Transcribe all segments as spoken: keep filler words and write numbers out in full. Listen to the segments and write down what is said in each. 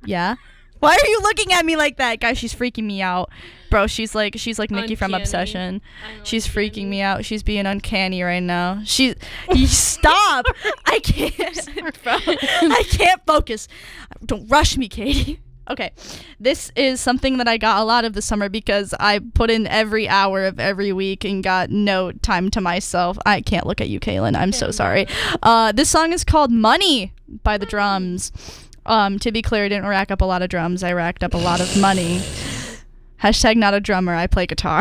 Yeah? Why are you looking at me like that? Guys, she's freaking me out. Bro, she's like she's like Nikki from Uncanny. Obsession. I'm She's uncanny. freaking me out. She's being uncanny right now. She you stop. I can't. I can't focus. Don't rush me, Katie. Okay. This is something that I got a lot of this summer because I put in every hour of every week and got no time to myself. I can't look at you, Kaylin. I'm so sorry. Uh, this song is called Money by The Drums. Um, to be clear, I didn't rack up a lot of drums. I racked up a lot of money. Hashtag not a drummer. I play guitar.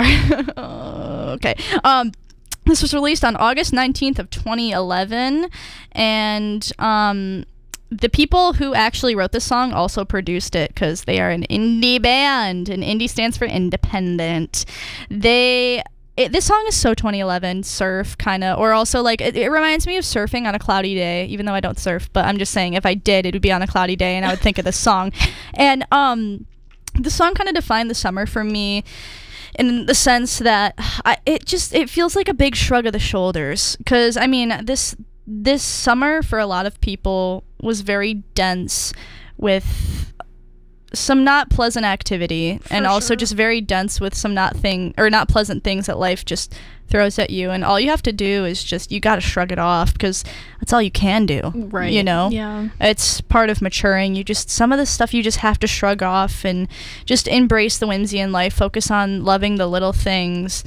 Okay. Um, this was released on August nineteenth of twenty eleven. And um, the people who actually wrote this song also produced it because they are an indie band. And indie stands for independent. They... It, this song is so twenty eleven surf kind of, or also like it, it reminds me of surfing on a cloudy day, even though I don't surf, but I'm just saying if I did, it would be on a cloudy day and I would think of this song. And um the song kind of defined the summer for me in the sense that I, it just it feels like a big shrug of the shoulders, because I mean this this summer for a lot of people was very dense with some not pleasant activity, For and also sure. just very dense with some not thing or not pleasant things that life just throws at you, and all you have to do is just you got to shrug it off because that's all you can do. Right. You know. Yeah. It's part of maturing. You just some of the stuff you just have to shrug off and just embrace the whimsy in life. Focus on loving the little things.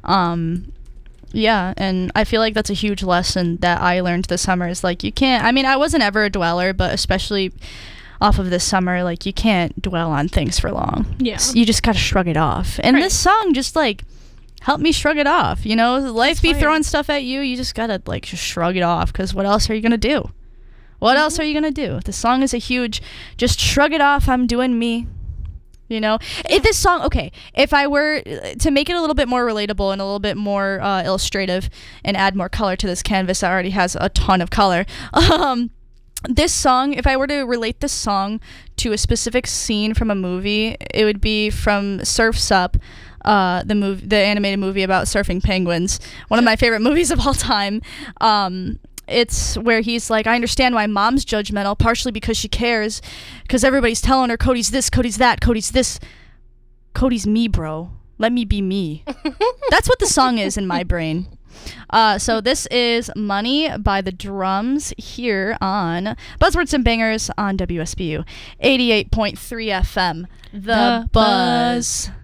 Um Yeah, and I feel like that's a huge lesson that I learned this summer is like you can't I mean I wasn't ever a dweller, but especially off of this summer, like you can't dwell on things for long. Yeah. S- you just gotta shrug it off, and Right. this song just like helped me shrug it off. You know, life That's be fire. throwing stuff at you, you just gotta like just shrug it off, because what else are you gonna do? What else are you gonna do? The song is a huge just shrug it off, I'm doing me. You know, if this song, okay, if I were uh, to make it a little bit more relatable and a little bit more uh, illustrative and add more color to this canvas that already has a ton of color, um, this song, if I were to relate this song to a specific scene from a movie, it would be from Surf's Up, uh, the movie, the animated movie about surfing penguins, one of my favorite movies of all time. Um, it's where he's like, I understand why mom's judgmental, partially because she cares, because everybody's telling her Cody's this, Cody's that, Cody's this. Cody's me, bro. Let me be me. That's what the song is in my brain. Uh, so this is Money by The Drums here on Buzzwords and Bangers on W S B U eighty-eight point three F M. The, The Buzz. Buzz.